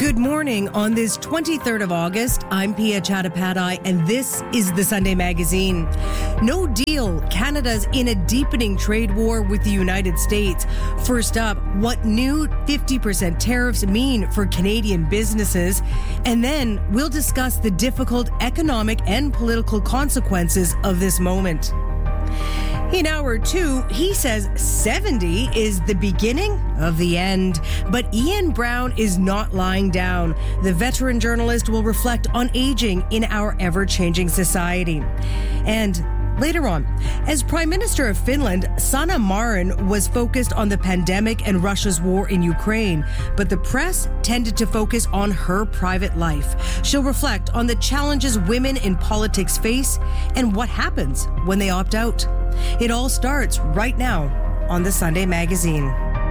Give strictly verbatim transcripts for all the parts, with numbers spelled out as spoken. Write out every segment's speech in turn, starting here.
Good morning. On this twenty-third of August, I'm Pia Chattopadhyay, and this is the Sunday Magazine. No deal. Canada's in a deepening trade war with the United States. First up, what new fifty percent tariffs mean for Canadian businesses. And then we'll discuss the difficult economic and political consequences of this moment. In hour two, he says seventy is the beginning of the end. But Ian Brown is not lying down. The veteran journalist will reflect on aging in our ever-changing society. And later on, as Prime Minister of Finland, Sanna Marin was focused on the pandemic and Russia's war in Ukraine, but the press tended to focus on her private life. She'll reflect on the challenges women in politics face and what happens when they opt out. It all starts right now on the Sunday Magazine.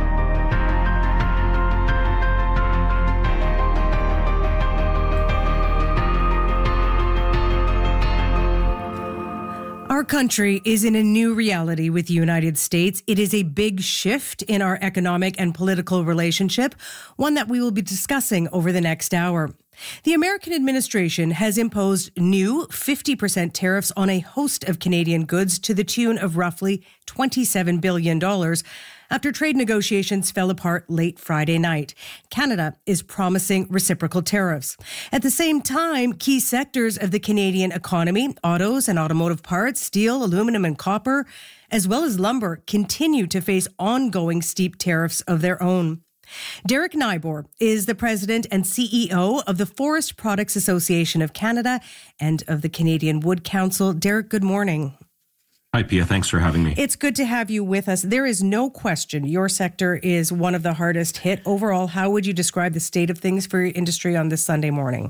Our country is in a new reality with the United States. It is a big shift in our economic and political relationship, one that we will be discussing over the next hour. The American administration has imposed new fifty percent tariffs on a host of Canadian goods to the tune of roughly twenty-seven billion dollars after trade negotiations fell apart late Friday night. Canada is promising reciprocal tariffs. At the same time, key sectors of the Canadian economy, autos and automotive parts, steel, aluminum and copper, as well as lumber, continue to face ongoing steep tariffs of their own. Derek Nybor is the president and C E O of the Forest Products Association of Canada and of the Canadian Wood Council. Derek, good morning. Hi, Pia. Thanks for having me. It's good to have you with us. There is no question your sector is one of the hardest hit. Overall, how would you describe the state of things for your industry on this Sunday morning?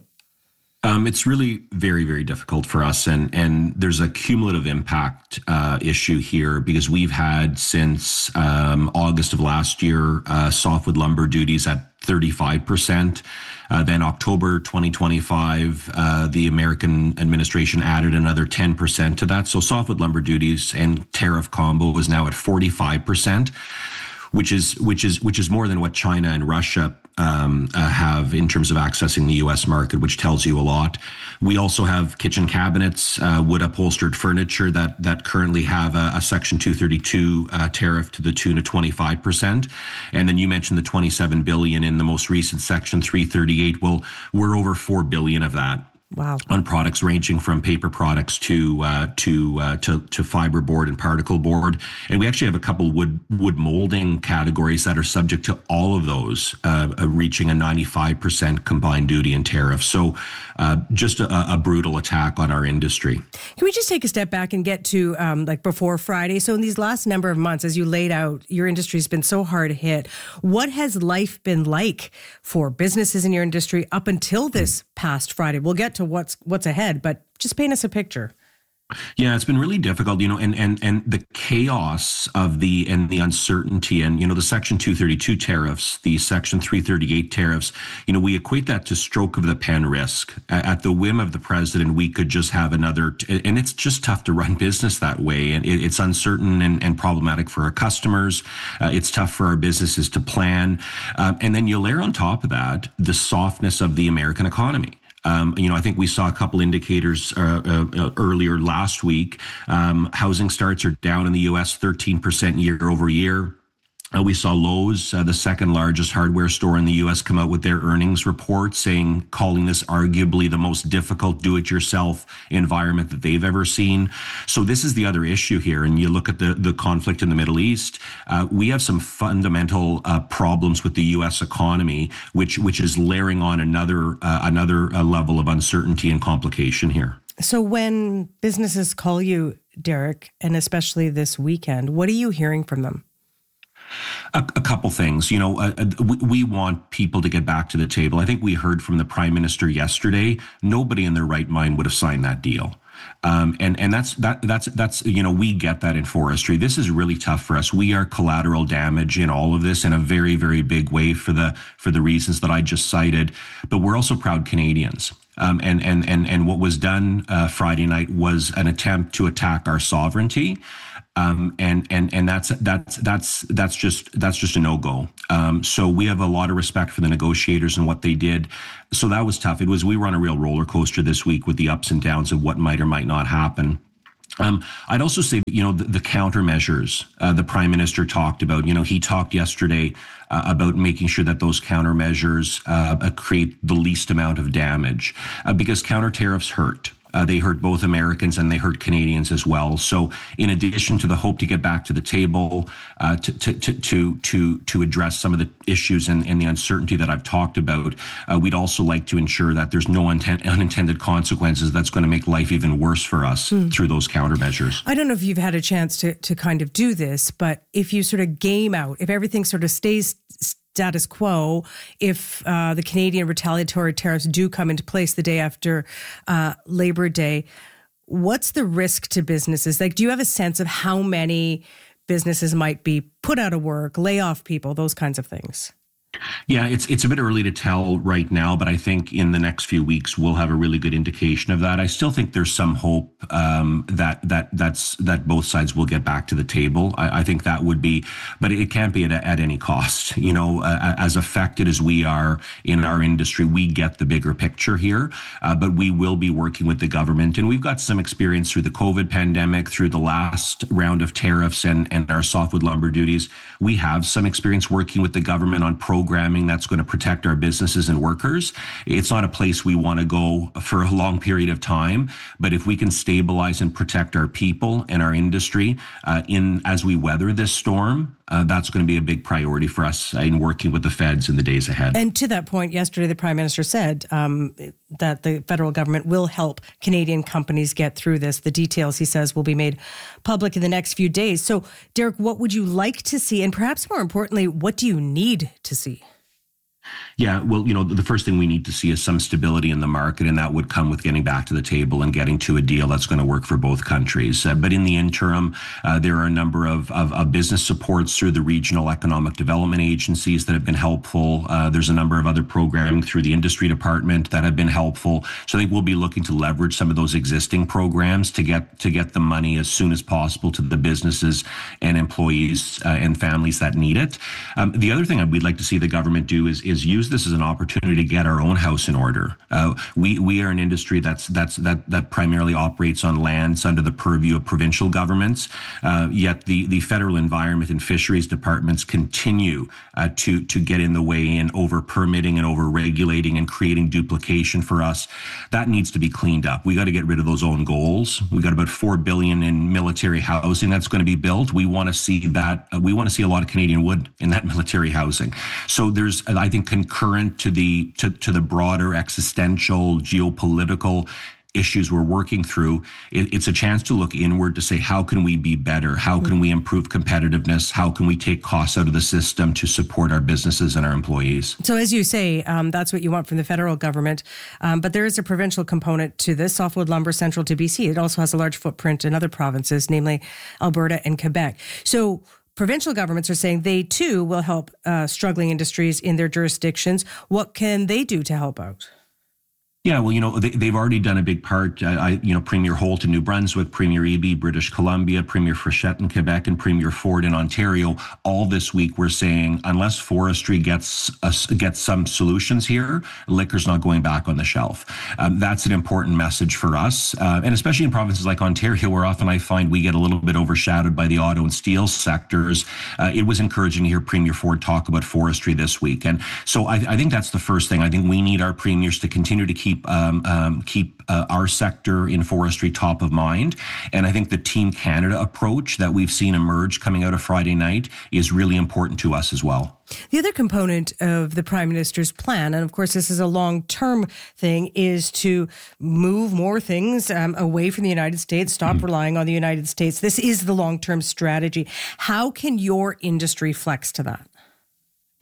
Um, it's really very, very difficult for us. And, and there's a cumulative impact uh, issue here because we've had since um, August of last year, uh, softwood lumber duties at thirty-five percent. Uh, then October twenty twenty-five, uh, the American administration added another ten percent to that. So softwood lumber duties and tariff combo is now at forty-five percent, which is which is which is more than what China and Russia um, uh, have in terms of accessing the U S market, which tells you a lot. We also have kitchen cabinets, uh, wood upholstered furniture that that currently have a, a Section two thirty-two uh, tariff to the tune of twenty-five percent. And then you mentioned the twenty-seven billion dollars in the most recent Section three thirty-eight. Well, we're over four billion dollars of that. Wow. On products ranging from paper products to uh, to uh, to to fiberboard and particle board, and we actually have a couple wood wood molding categories that are subject to all of those, uh, uh, reaching a ninety-five percent combined duty and tariff. So, uh, just a, a brutal attack on our industry. Can we just take a step back and get to um, like before Friday? So, in these last number of months, as you laid out, your industry's been so hard hit. What has life been like for businesses in your industry up until this past Friday? We'll get to what's what's ahead, but just paint us a picture. Yeah, it's been really difficult, you know, and and and the chaos of the and the uncertainty and, you know, the Section two thirty-two tariffs, the Section three thirty-eight tariffs, you know, we equate that to stroke of the pen risk. At the whim of the president, we could just have another, and it's just tough to run business that way. And it's uncertain and, and problematic for our customers. Uh, it's tough for our businesses to plan. Um, and then you layer on top of that the softness of the American economy. Um, you know, I think we saw a couple indicators uh, uh, earlier last week. Um, housing starts are down in the U S thirteen percent year over year. Uh, we saw Lowe's, uh, the second largest hardware store in the U S, come out with their earnings report saying, calling this arguably the most difficult do-it-yourself environment that they've ever seen. So this is the other issue here. And you look at the, the conflict in the Middle East, uh, we have some fundamental uh, problems with the U S economy, which which is layering on another, uh, another uh, level of uncertainty and complication here. So when businesses call you, Derek, and especially this weekend, what are you hearing from them? A, a couple things. You know, uh, we, we want people to get back to the table. I think we heard from the Prime Minister yesterday, nobody in their right mind would have signed that deal. Um, and, and that's, that, that's, that's, you know, we get that in forestry. This is really tough for us. We are collateral damage in all of this in a very, very big way for the, for the reasons that I just cited, but we're also proud Canadians. Um, and, and, and, and what was done uh, Friday night was an attempt to attack our sovereignty. Um, and and and that's that's that's that's just that's just a no-go. Um, so we have a lot of respect for the negotiators and what they did. So that was tough. It was we were on a real roller coaster this week with the ups and downs of what might or might not happen. Um, I'd also say, you know, the, the countermeasures uh, the prime minister talked about. You know, he talked yesterday uh, about making sure that those countermeasures uh, create the least amount of damage uh, because counter tariffs hurt. Uh, they hurt both Americans and they hurt Canadians as well. So, in addition to the hope to get back to the table, uh, to, to to to to to address some of the issues and, and the uncertainty that I've talked about, uh, we'd also like to ensure that there's no unten- unintended consequences that's going to make life even worse for us mm. through those countermeasures. I don't know if you've had a chance to to kind of do this, but if you sort of game out, if everything sort of stays status quo, if uh, the Canadian retaliatory tariffs do come into place the day after uh, Labor Day, what's the risk to businesses? Like, do you have a sense of how many businesses might be put out of work, lay off people, those kinds of things? Yeah, it's it's a bit early to tell right now, but I think in the next few weeks we'll have a really good indication of that. I still think there's some hope um, that that that's that both sides will get back to the table. I, I think that would be, but it can't be at, at any cost. You know, uh, as affected as we are in our industry, we get the bigger picture here, uh, but we will be working with the government, and we've got some experience through the COVID pandemic, through the last round of tariffs, and and our softwood lumber duties. We have some experience working with the government on programs. Programming that's going to protect our businesses and workers. It's not a place we want to go for a long period of time, but if we can stabilize and protect our people and our industry uh, in as we weather this storm, uh, that's going to be a big priority for us in working with the feds in the days ahead. And to that point, yesterday the Prime Minister said um, that the federal government will help Canadian companies get through this. The details, he says, will be made public in the next few days. So, Derek, what would you like to see? And perhaps more importantly, what do you need to see? Yeah, well, you know, the first thing we need to see is some stability in the market, and that would come with getting back to the table and getting to a deal that's going to work for both countries. Uh, but in the interim, uh, there are a number of, of, of business supports through the regional economic development agencies that have been helpful. Uh, there's a number of other programming through the industry department that have been helpful. So I think we'll be looking to leverage some of those existing programs to get to get the money as soon as possible to the businesses and employees uh, and families that need it. Um, the other thing we'd like to see the government do is is use this as an opportunity to get our own house in order. Uh, we we are an industry that's that's that that primarily operates on lands under the purview of provincial governments. Uh, yet the the federal environment and fisheries departments continue uh, to to get in the way and over permitting and over regulating and creating duplication for us. That needs to be cleaned up. We got to get rid of those own goals. We got about four billion in military housing that's going to be built. We want to see that. Uh, we want to see a lot of Canadian wood in that military housing. So there's, I think, concurrent to the to, to the broader existential geopolitical issues we're working through, it, it's a chance to look inward to say, how can we be better? How can we improve competitiveness? How can we take costs out of the system to support our businesses and our employees? So as you say, um, that's what you want from the federal government. Um, but there is a provincial component to this. Softwood Lumber central to B C. It also has a large footprint in other provinces, namely Alberta and Quebec. So provincial governments are saying they too will help uh, struggling industries in their jurisdictions. What can they do to help out? Yeah, well, you know, they, they've already done a big part. Uh, I, you know, Premier Holt in New Brunswick, Premier Eby, British Columbia, Premier Frechette in Quebec, and Premier Ford in Ontario. All this week, we're saying unless forestry gets us gets some solutions here, liquor's not going back on the shelf. Um, that's an important message for us, uh, and especially in provinces like Ontario, where often I find we get a little bit overshadowed by the auto and steel sectors. Uh, it was encouraging to hear Premier Ford talk about forestry this week, and so I, I think that's the first thing. I think we need our premiers to continue to keep. Um, um, keep uh, our sector in forestry top of mind. And I think the Team Canada approach that we've seen emerge coming out of Friday night is really important to us as well. The other component of the Prime Minister's plan, and of course this is a long-term thing, is to move more things um, away from the United States, stop mm-hmm. relying on the United States. This is the long-term strategy. How can your industry flex to that?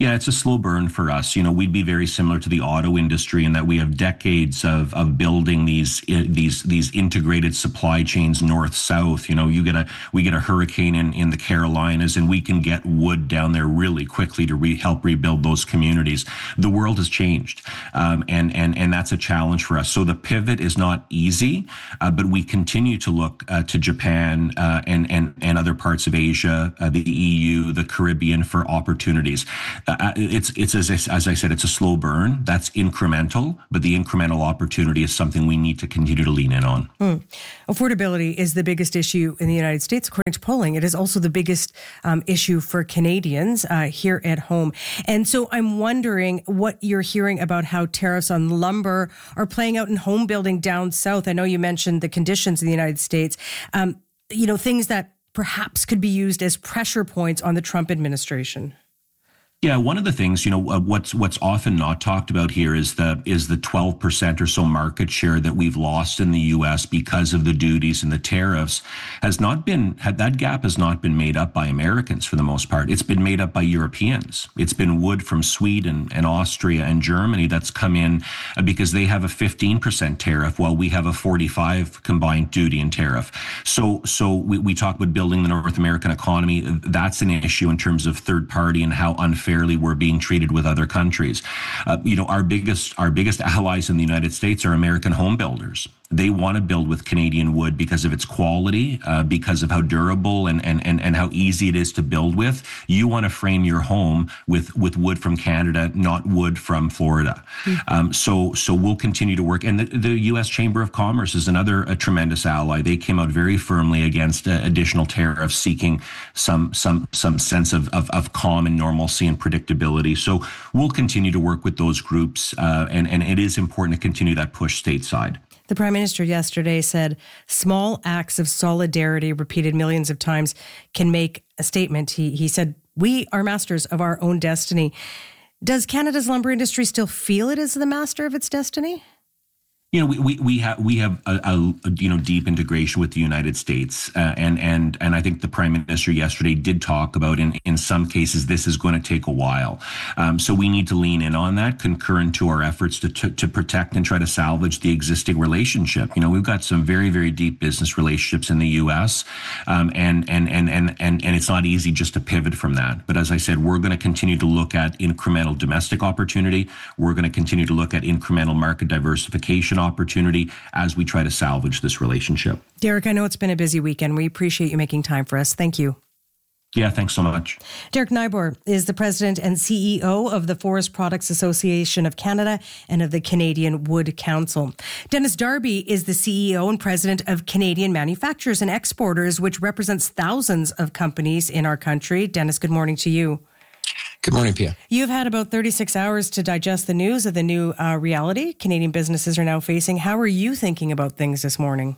Yeah, it's a slow burn for us. You know, we'd be very similar to the auto industry in that we have decades of of building these these these integrated supply chains north south. You know, you get a we get a hurricane in in the Carolinas, and we can get wood down there really quickly to re- help rebuild those communities. The world has changed, um, and and and that's a challenge for us. So the pivot is not easy, uh, but we continue to look uh, to Japan uh, and and and other parts of Asia, uh, the E U, the Caribbean for opportunities. Uh, it's it's as I, as I said, it's a slow burn. That's incremental, but the incremental opportunity is something we need to continue to lean in on. Hmm. Affordability is the biggest issue in the United States, according to polling. It is also the biggest um, issue for Canadians uh, here at home. And so I'm wondering what you're hearing about how tariffs on lumber are playing out in home building down south. I know you mentioned the conditions in the United States. Um, you know, things that perhaps could be used as pressure points on the Trump administration. Yeah, one of the things, you know, uh, what's what's often not talked about here is the is the twelve percent or so market share that we've lost in the U S because of the duties and the tariffs has not been, that gap has not been made up by Americans for the most part. It's been made up by Europeans. It's been wood from Sweden and Austria and Germany that's come in because they have a fifteen percent tariff while we have a forty-five combined duty and tariff. So so we, we talk about building the North American economy. That's an issue in terms of third party and how unfair we're being treated with other countries. Uh, you know, our biggest our biggest allies in the United States are American home builders. They want to build with Canadian wood because of its quality, uh, because of how durable and, and, and, and how easy it is to build with. You want to frame your home with, with wood from Canada, not wood from Florida. Mm-hmm. Um, so so we'll continue to work. And the, the U S Chamber of Commerce is another a tremendous ally. They came out very firmly against uh, additional tariffs, seeking some some some sense of, of, of calm and normalcy and predictability. So we'll continue to work with those groups, uh, and, and it is important to continue that push stateside. The Prime Minister yesterday said small acts of solidarity repeated millions of times can make a statement. He he said, we are masters of our own destiny. Does Canada's lumber industry still feel it is the master of its destiny? You know, we we, we have we have a, a, a you know deep integration with the United States, uh, and and and I think the Prime Minister yesterday did talk about in in some cases this is going to take a while, um, so we need to lean in on that, concurrent to our efforts to, to to protect and try to salvage the existing relationship. You know, we've got some very very deep business relationships in the U S, um, and and and and and and it's not easy just to pivot from that. But as I said, we're going to continue to look at incremental domestic opportunity. We're going to continue to look at incremental market diversification opportunity as we try to salvage this relationship. Derek, I know it's been a busy weekend. We appreciate you making time for us. Thank you. Yeah, thanks so much. Derek Nybor is the president and C E O of the Forest Products Association of Canada and of the Canadian Wood Council. Dennis Darby is the C E O and president of Canadian Manufacturers and Exporters, which represents thousands of companies in our country. Dennis, good morning to you. Good morning, Pia. You've had about thirty-six hours to digest the news of the new uh, reality Canadian businesses are now facing. How are you thinking about things this morning?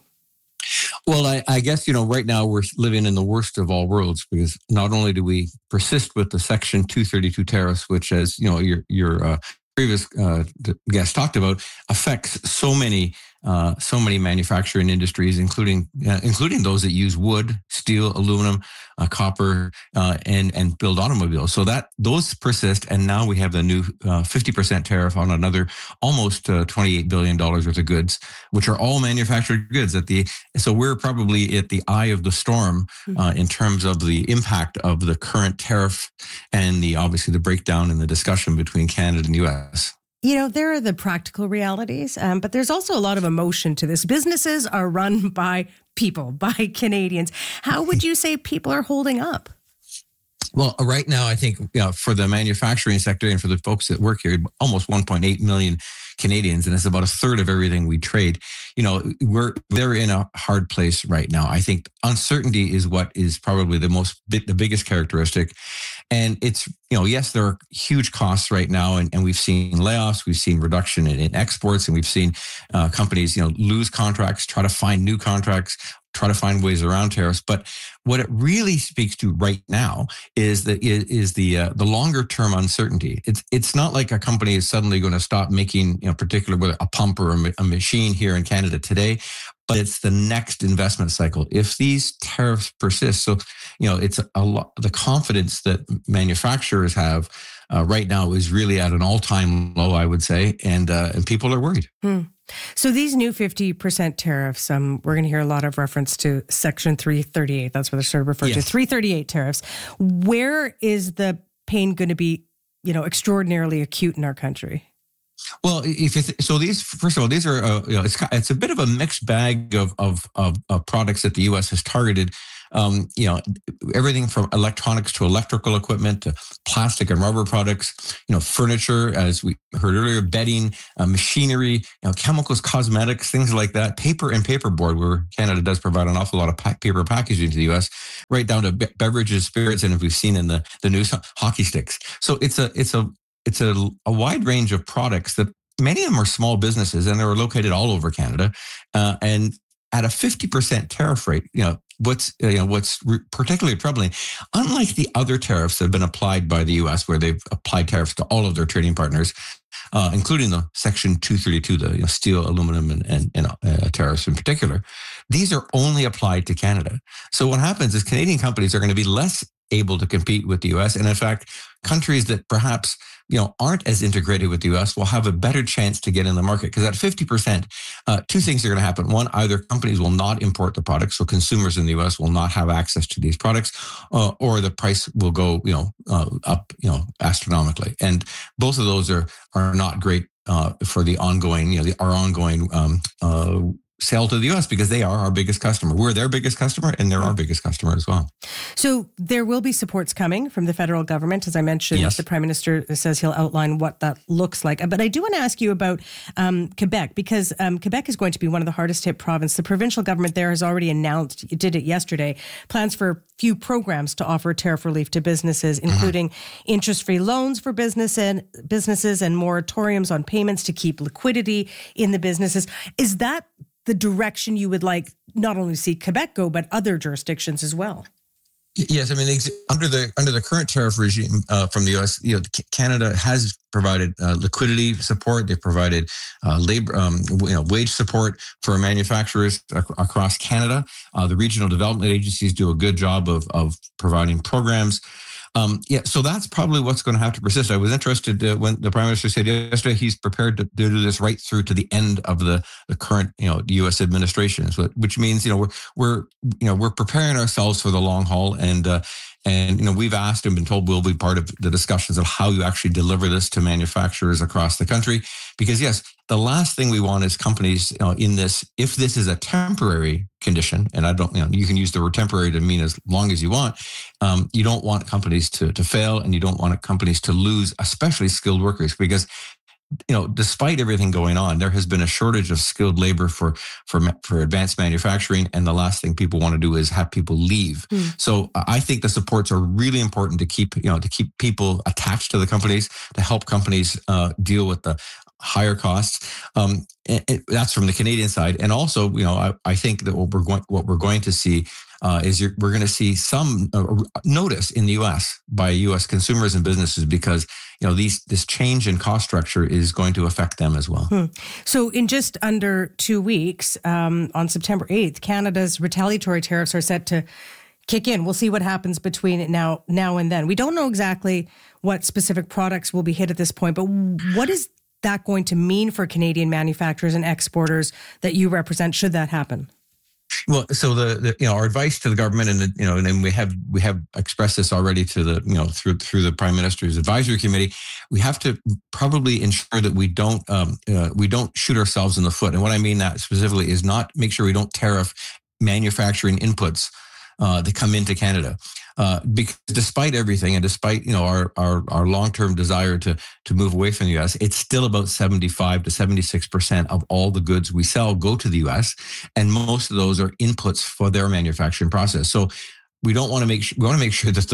Well, I, I guess, you know, right now we're living in the worst of all worlds, because not only do we persist with the Section two thirty-two tariffs, which, as you know, your your uh, previous uh, guest talked about, affects so many uh, so many manufacturing industries, including uh, including those that use wood, steel, aluminum, uh, copper, uh, and and build automobiles. So that those persist, and now we have the new uh, fifty percent tariff on another almost uh, twenty-eight billion dollars worth of goods, which are all manufactured goods. At the so we're probably at the eye of the storm uh, in terms of the impact of the current tariff and the obviously the breakdown in the discussion between Canada and U S. You know, there are the practical realities, um, but there's also a lot of emotion to this. Businesses are run by people, by Canadians. How would you say people are holding up? Well, right now, I think, you know, for the manufacturing sector and for the folks that work here, almost one point eight million Canadians, and it's about a third of everything we trade. You know, we're they're in a hard place right now. I think uncertainty is what is probably the most the biggest characteristic. And it's, you know, yes, there are huge costs right now, and, and we've seen layoffs, we've seen reduction in, in exports, and we've seen uh, companies, you know, lose contracts, try to find new contracts, try to find ways around tariffs. But what it really speaks to right now is the is, is the uh, the longer term uncertainty. It's it's not like a company is suddenly going to stop making, you know, particular whether a pump or a, ma- a machine here in Canada today, but it's the next investment cycle. If these tariffs persist, so you know, it's a, a lot. The confidence that manufacturers have uh, right now is really at an all time low, I would say, and uh, and people are worried. Hmm. So these new fifty percent tariffs, um, we're going to hear a lot of reference to Section three thirty-eight. That's what they're sort of referred Yes. to. three thirty-eight tariffs. Where is the pain going to be, you know, extraordinarily acute in our country? Well, if it's, so, these first of all, these are uh, you know, it's it's a bit of a mixed bag of of of, of products that the U S has targeted. Um, you know, everything from electronics to electrical equipment to plastic and rubber products. You know, furniture, as we heard earlier, bedding, uh, machinery, you know, chemicals, cosmetics, things like that. Paper and paperboard, where Canada does provide an awful lot of pa- paper packaging to the U S, right down to be- beverages, spirits, and if we've seen in the the news, hockey sticks. So it's a it's a It's a, a wide range of products that many of them are small businesses and they're located all over Canada. Uh, and at a fifty percent tariff rate, you know, what's, you know, what's re- particularly troubling, unlike the other tariffs that have been applied by the U S, where they've applied tariffs to all of their trading partners, uh, including the Section two thirty-two, the you know, steel, aluminum, and, and, and uh, tariffs in particular, these are only applied to Canada. So what happens is Canadian companies are going to be less able to compete with the U S. And in fact, countries that perhaps, you know, aren't as integrated with the U S will have a better chance to get in the market. Because at fifty percent, uh, two things are going to happen. One, either companies will not import the products, so consumers in the U S will not have access to these products, uh, or the price will go, you know, uh, up, you know, astronomically. And both of those are are not great uh, for the ongoing, you know, the, our ongoing um, uh, sell to the U S, because they are our biggest customer. We're their biggest customer and they're our biggest customer as well. So there will be supports coming from the federal government. As I mentioned, Yes. the Prime Minister says he'll outline what that looks like. But I do want to ask you about um, Quebec, because um, Quebec is going to be one of the hardest hit provinces. The provincial government there has already announced, it did it yesterday, plans for a few programs to offer tariff relief to businesses, including mm-hmm. interest-free loans for business and businesses and moratoriums on payments to keep liquidity in the businesses. Is that the direction you would like not only see Quebec go, but other jurisdictions as well? Yes, I mean, under the under the current tariff regime uh, from the U S, you know, Canada has provided uh, liquidity support. They've provided uh, labor, um, you know, wage support for manufacturers ac- across Canada. Uh, the regional development agencies do a good job of of providing programs. Um, yeah, so that's probably what's going to have to persist. I was interested uh, when the Prime Minister said yesterday he's prepared to, to do this right through to the end of the, the current, you know, U S administration. So, which means, you know, we're we're you know we're preparing ourselves for the long haul, and uh, and you know we've asked and been told we'll be part of the discussions of how you actually deliver this to manufacturers across the country. Because yes, the last thing we want is companies, you know, in this, if this is a temporary condition, and I don't, you know, you can use the word temporary to mean as long as you want. Um, you don't want companies to to fail, and you don't want companies to lose, especially skilled workers, because, you know, despite everything going on, there has been a shortage of skilled labor for for for advanced manufacturing, and the last thing people want to do is have people leave. Mm. So I think the supports are really important to keep, you know, to keep people attached to the companies, to help companies uh, deal with the higher costs. Um, it, it, that's from the Canadian side, and also, you know, I, I think that what we're going what we're going to see uh, is you're, we're going to see some uh, notice in the U S by U S consumers and businesses, because, you know, these this change in cost structure is going to affect them as well. Hmm. So in just under two weeks, um, on September eighth, Canada's retaliatory tariffs are set to kick in. We'll see what happens between now now and then. We don't know exactly what specific products will be hit at this point, but what is that going to mean for Canadian manufacturers and exporters that you represent, should that happen? Well, so the, the you know our advice to the government, and the, you know, and then we have we have expressed this already to the you know through through the Prime Minister's Advisory Committee. We have to probably ensure that we don't um, uh, we don't shoot ourselves in the foot. And what I mean that specifically is not make sure we don't tariff manufacturing inputs uh, that come into Canada. Uh, because despite everything, and despite, you know, our our, our long-term desire to to move away from the U S, it's still about seventy-five to seventy-six percent of all the goods we sell go to the U S, and most of those are inputs for their manufacturing process. So we don't want to make sure, we want to make sure that those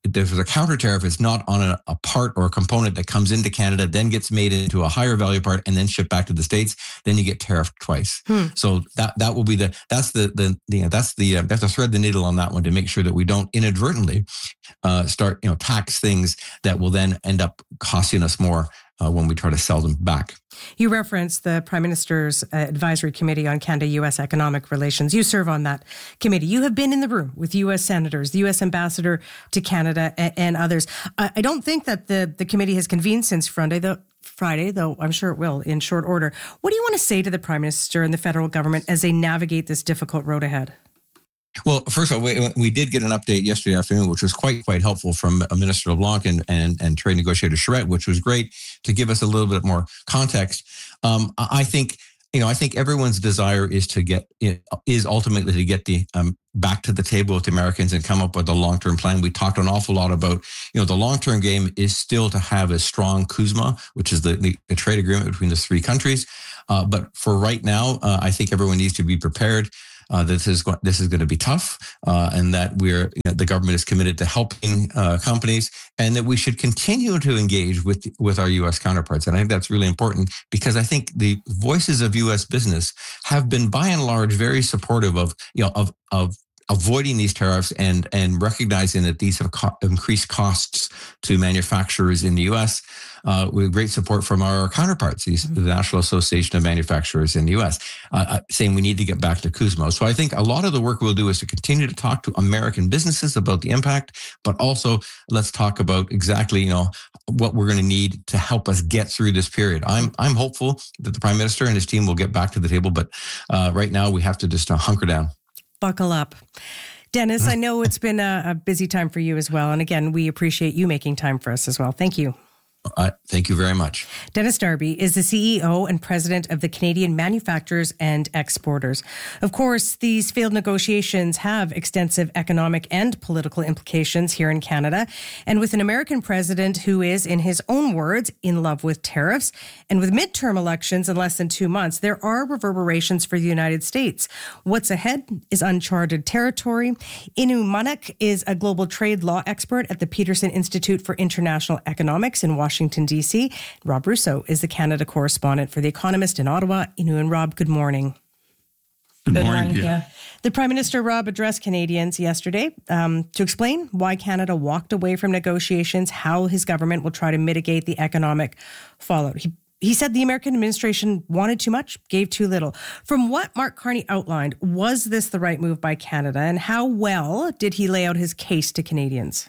there's a counter tariff, it's not on a, a part or a component that comes into Canada, then gets made into a higher value part and then shipped back to the States, then you get tariffed twice. Hmm. So that that will be the that's the the, the you know, that's the uh, that's to thread the needle on that one to make sure that we don't inadvertently uh, start you know tax things that will then end up costing us more uh, when we try to sell them back. You referenced the Prime Minister's Advisory Committee on Canada-U S Economic Relations. You serve on that committee. You have been in the room with U S senators, the U S ambassador to Canada, and, and others. I, I don't think that the, the committee has convened since Friday, though, Friday, though I'm sure it will in short order. What do you want to say to the Prime Minister and the federal government as they navigate this difficult road ahead? Well, first of all, we, we did get an update yesterday afternoon, which was quite, quite helpful from Minister LeBlanc and, and, and Trade Negotiator Charette, which was great to give us a little bit more context. Um, I think, you know, I think everyone's desire is to get, is ultimately to get the um, back to the table with the Americans and come up with a long-term plan. We talked an awful lot about, you know, the long-term game is still to have a strong CUSMA, which is the, the, the trade agreement between the three countries. Uh, but for right now, uh, I think everyone needs to be prepared. Uh, this is go- this is going to be tough, uh, and that we're you know, the government is committed to helping uh, companies, and that we should continue to engage with with our U S counterparts. And I think that's really important because I think the voices of U S business have been, by and large, very supportive of you know of of. avoiding these tariffs and and recognizing that these have co- increased costs to manufacturers in the U S uh, with great support from our counterparts, the, the National Association of Manufacturers in the U S, uh, saying we need to get back to CUSMA. So I think a lot of the work we'll do is to continue to talk to American businesses about the impact, but also let's talk about exactly, you know, what we're going to need to help us get through this period. I'm I'm hopeful that the Prime Minister and his team will get back to the table, but uh, right now we have to just uh, hunker down. Buckle up. Dennis, I know it's been a, a busy time for you as well. And again, we appreciate you making time for us as well. Thank you. Uh, thank you very much. Dennis Darby is the C E O and president of the Canadian Manufacturers and Exporters. Of course, these failed negotiations have extensive economic and political implications here in Canada. And with an American president who is, in his own words, in love with tariffs, and with midterm elections in less than two months, there are reverberations for the United States. What's ahead is uncharted territory. Inu Manak is a global trade law expert at the Peterson Institute for International Economics in Washington. Washington, D C. Rob Russo is the Canada correspondent for The Economist in Ottawa. Inu and Rob, good morning. Good, good morning. morning yeah. The Prime Minister, Rob, addressed Canadians yesterday um, to explain why Canada walked away from negotiations, how his government will try to mitigate the economic fallout. He He said the American administration wanted too much, gave too little. From what Mark Carney outlined, was this the right move by Canada, and how well did he lay out his case to Canadians?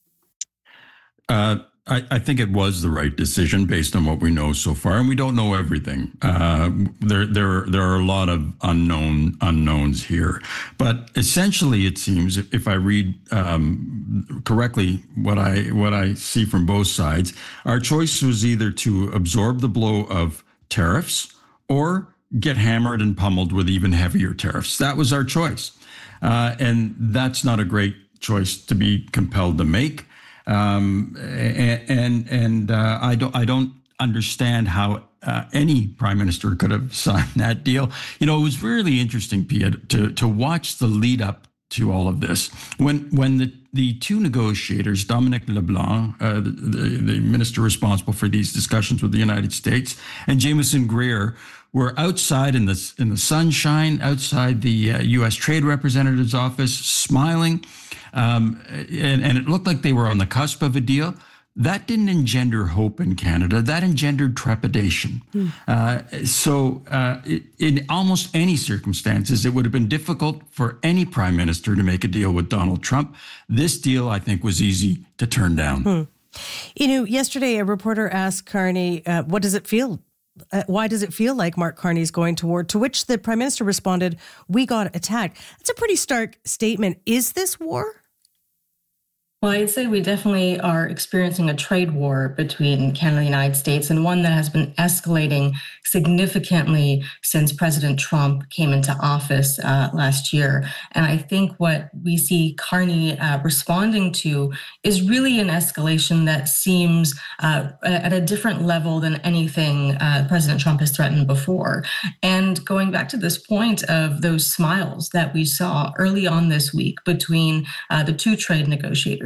Uh I, I think it was the right decision based on what we know so far, and we don't know everything. Uh, there, there, there are a lot of unknown unknowns here. But essentially, it seems, if, if I read um, correctly what I what I see from both sides, our choice was either to absorb the blow of tariffs or get hammered and pummeled with even heavier tariffs. That was our choice, uh, and that's not a great choice to be compelled to make. Um, and and, and uh, I don't I don't understand how uh, any prime minister could have signed that deal. You know, it was really interesting, Pia, to to watch the lead up to all of this. When when the, the two negotiators, Dominic LeBlanc, uh, the, the, the minister responsible for these discussions with the United States, and Jameson Greer were outside in the in the sunshine, outside the uh, U S Trade Representative's office, smiling. Um, and, and it looked like they were on the cusp of a deal. That didn't engender hope in Canada. That engendered trepidation. Mm. Uh, so uh, it, in almost any circumstances, it would have been difficult for any prime minister to make a deal with Donald Trump. This deal, I think, was easy to turn down. Mm. You know, yesterday a reporter asked Carney, uh, what does it feel Uh, why does it feel like Mark Carney is going to war? To which the Prime Minister responded, we got attacked. That's a pretty stark statement. Is this war? Well, I'd say we definitely are experiencing a trade war between Canada and the United States, and one that has been escalating significantly since President Trump came into office uh, last year. And I think what we see Carney uh, responding to is really an escalation that seems uh, at a different level than anything uh, President Trump has threatened before. And going back to this point of those smiles that we saw early on this week between uh, the two trade negotiators,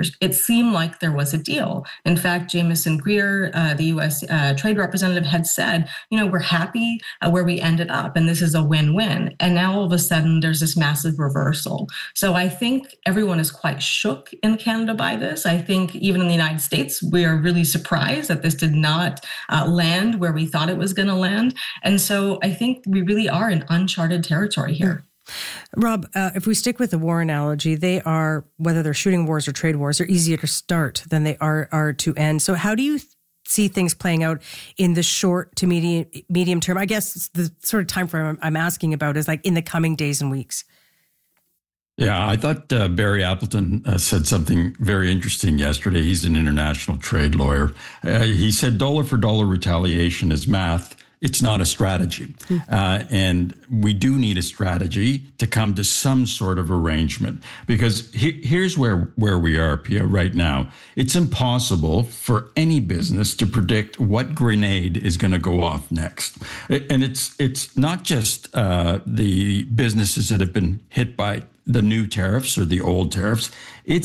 it seemed like there was a deal. In fact, Jameson Greer, uh, the U S uh, trade representative, had said, you know, we're happy uh, where we ended up, and this is a win-win. And now all of a sudden, there's this massive reversal. So I think everyone is quite shook in Canada by this. I think even in the United States, we are really surprised that this did not uh, land where we thought it was going to land. And so I think we really are in uncharted territory here. Rob, uh, if we stick with the war analogy, they are, whether they're shooting wars or trade wars, they're easier to start than they are, are to end. So how do you th- see things playing out in the short to medium, medium term? I guess the sort of time frame I'm, I'm asking about is like in the coming days and weeks. Yeah, I thought uh, Barry Appleton uh, said something very interesting yesterday. He's an international trade lawyer. Uh, he said dollar for dollar retaliation is math. It's not a strategy. Uh, and we do need a strategy to come to some sort of arrangement, because he, here's where, where we are, Pia, right now. It's impossible for any business to predict what grenade is going to go off next. And it's, it's not just uh, the businesses that have been hit by the new tariffs or the old tariffs. It's